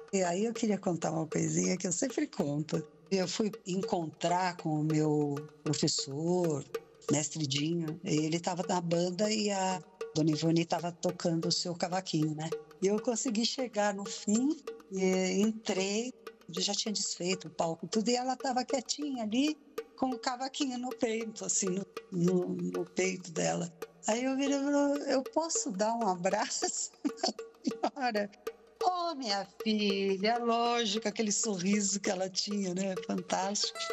E aí eu queria contar uma coisinha que eu sempre conto. Eu fui encontrar com o meu professor, mestre Dinho, ele estava na banda e a Dona Ivone estava tocando o seu cavaquinho, né? E eu consegui chegar no fim e entrei, eu já tinha desfeito o palco e tudo, e ela estava quietinha ali com o cavaquinho no peito, assim, no peito dela. Aí eu virei e falei, eu posso dar um abraço na senhora? Oh, minha filha, lógico, aquele sorriso que ela tinha, né? Fantástico.